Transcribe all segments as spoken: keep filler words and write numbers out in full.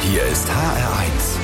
Hier ist H R eins.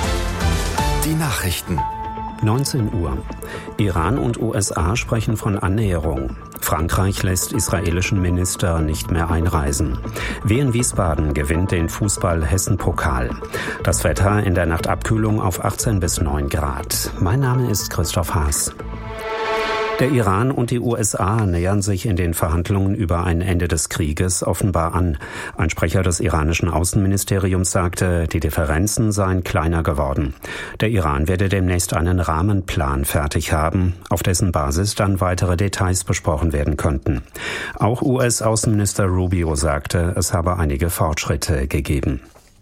Die Nachrichten. neunzehn Uhr. Iran und U S A sprechen von Annäherung. Frankreich lässt israelischen Minister nicht mehr einreisen. Wien Wiesbaden gewinnt den Fußball-Hessen-Pokal. Das Wetter in der Nacht Abkühlung auf achtzehn bis neun Grad. Mein Name ist Christoph Haas. Der Iran und die U S A nähern sich in den Verhandlungen über ein Ende des Krieges offenbar an. Ein Sprecher des iranischen Außenministeriums sagte, die Differenzen seien kleiner geworden. Der Iran werde demnächst einen Rahmenplan fertig haben, auf dessen Basis dann weitere Details besprochen werden könnten. Auch U S-Außenminister Rubio sagte, es habe einige Fortschritte gegeben.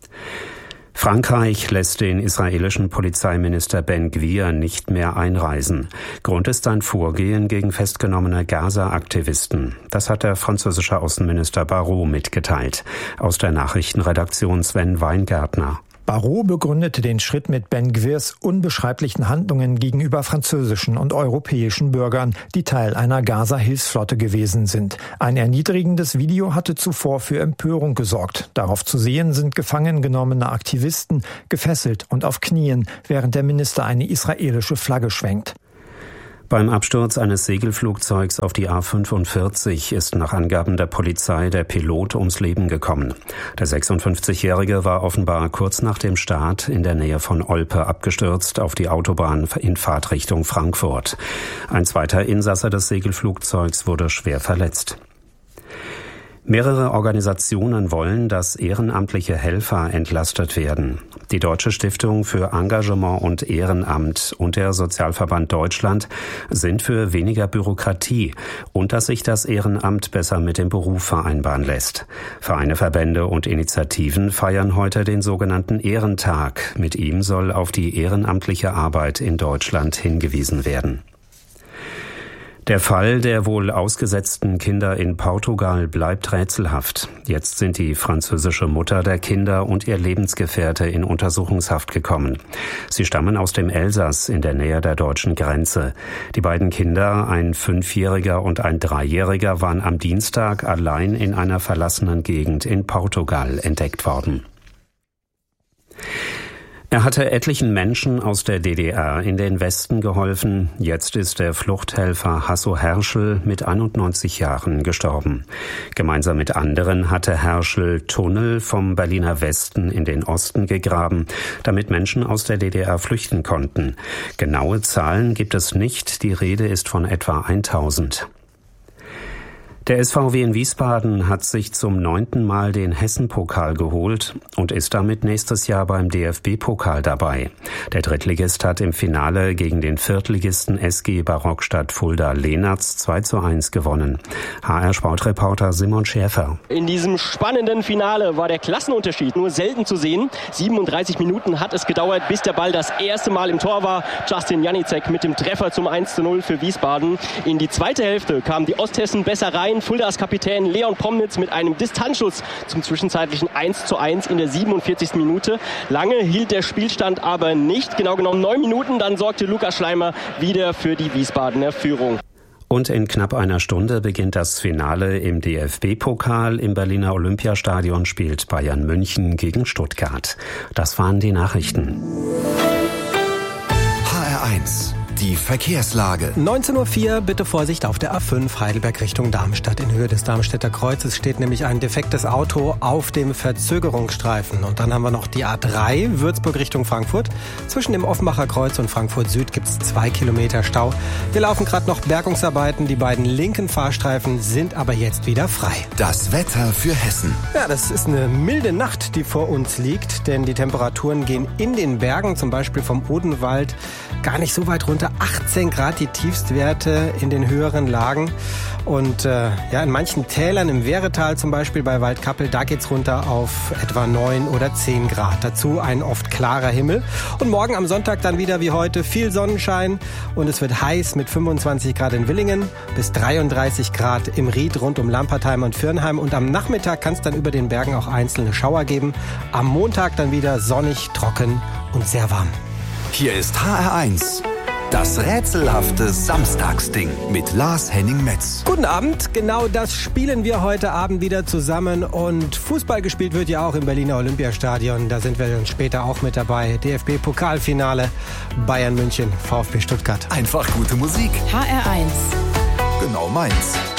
Frankreich lässt den israelischen Polizeiminister Ben Gvir nicht mehr einreisen. Grund ist sein Vorgehen gegen festgenommene Gaza-Aktivisten. Das hat der französische Außenminister Barrot mitgeteilt. Aus der Nachrichtenredaktion Sven Weingärtner. Barrot begründete den Schritt mit Ben Gvirs unbeschreiblichen Handlungen gegenüber französischen und europäischen Bürgern, die Teil einer Gaza-Hilfsflotte gewesen sind. Ein erniedrigendes Video hatte zuvor für Empörung gesorgt. Darauf zu sehen sind gefangen genommene Aktivisten, gefesselt und auf Knien, während der Minister eine israelische Flagge schwenkt. Beim Absturz eines Segelflugzeugs auf die A fünfundvierzig ist nach Angaben der Polizei der Pilot ums Leben gekommen. Der sechsundfünfzigjährige war offenbar kurz nach dem Start in der Nähe von Olpe abgestürzt auf die Autobahn in Fahrtrichtung Frankfurt. Ein zweiter Insasse des Segelflugzeugs wurde schwer verletzt. Mehrere Organisationen wollen, dass ehrenamtliche Helfer entlastet werden. Die Deutsche Stiftung für Engagement und Ehrenamt und der Sozialverband Deutschland sind für weniger Bürokratie und dass sich das Ehrenamt besser mit dem Beruf vereinbaren lässt. Vereine, Verbände und Initiativen feiern heute den sogenannten Ehrentag. Mit ihm soll auf die ehrenamtliche Arbeit in Deutschland hingewiesen werden. Der Fall der wohl ausgesetzten Kinder in Portugal bleibt rätselhaft. Jetzt sind die französische Mutter der Kinder und ihr Lebensgefährte in Untersuchungshaft gekommen. Sie stammen aus dem Elsass in der Nähe der deutschen Grenze. Die beiden Kinder, ein Fünfjähriger und ein Dreijähriger, waren am Dienstag allein in einer verlassenen Gegend in Portugal entdeckt worden. Er hatte etlichen Menschen aus der D D R in den Westen geholfen. Jetzt ist der Fluchthelfer Hasso Herschel mit einundneunzig Jahren gestorben. Gemeinsam mit anderen hatte Herschel Tunnel vom Berliner Westen in den Osten gegraben, damit Menschen aus der D D R flüchten konnten. Genaue Zahlen gibt es nicht, die Rede ist von etwa tausend. Der S V Wien Wiesbaden hat sich zum neunten Mal den Hessen-Pokal geholt und ist damit nächstes Jahr beim D F B-Pokal dabei. Der Drittligist hat im Finale gegen den Viertligisten S G Barockstadt Fulda-Lehnertz zwei zu eins gewonnen. H R-Sportreporter Simon Schäfer. In diesem spannenden Finale war der Klassenunterschied nur selten zu sehen. siebenunddreißig Minuten hat es gedauert, bis der Ball das erste Mal im Tor war. Justin Janicek mit dem Treffer zum eins zu null für Wiesbaden. In die zweite Hälfte kamen die Osthessen besser rein. Fuldas Kapitän Leon Pomnitz mit einem Distanzschuss zum zwischenzeitlichen eins zu eins in der siebenundvierzigsten Minute. Lange hielt der Spielstand aber nicht, genau genommen neun Minuten. Dann sorgte Lukas Schleimer wieder für die Wiesbadener Führung. Und in knapp einer Stunde beginnt das Finale im D F B-Pokal. Im Berliner Olympiastadion spielt Bayern München gegen Stuttgart. Das waren die Nachrichten. H R eins. Die Verkehrslage. neunzehn Uhr vier, bitte Vorsicht auf der A fünf Heidelberg Richtung Darmstadt. In Höhe des Darmstädter Kreuzes steht nämlich ein defektes Auto auf dem Verzögerungsstreifen. Und dann haben wir noch die A drei, Würzburg Richtung Frankfurt. Zwischen dem Offenbacher Kreuz und Frankfurt Süd gibt es zwei Kilometer Stau. Wir laufen gerade noch Bergungsarbeiten. Die beiden linken Fahrstreifen sind aber jetzt wieder frei. Das Wetter für Hessen. Ja, das ist eine milde Nacht, die vor uns liegt. Denn die Temperaturen gehen in den Bergen, zum Beispiel vom Odenwald, gar nicht so weit runter. achtzehn Grad die Tiefstwerte in den höheren Lagen. Und äh, ja, in manchen Tälern, im Wehretal zum Beispiel bei Waldkappel, da geht's runter auf etwa neun oder zehn Grad. Dazu ein oft klarer Himmel. Und morgen am Sonntag dann wieder wie heute viel Sonnenschein. Und es wird heiß mit fünfundzwanzig Grad in Willingen bis dreiunddreißig Grad im Ried rund um Lampertheim und Firnheim. Und am Nachmittag kann es dann über den Bergen auch einzelne Schauer geben. Am Montag dann wieder sonnig, trocken und sehr warm. Hier ist H R eins. Das rätselhafte Samstagsding mit Lars Henning-Metz. Guten Abend, genau das spielen wir heute Abend wieder zusammen. Und Fußball gespielt wird ja auch im Berliner Olympiastadion. Da sind wir dann später auch mit dabei. D F B-Pokalfinale, Bayern München, VfB Stuttgart. Einfach gute Musik. H R eins. Genau meins.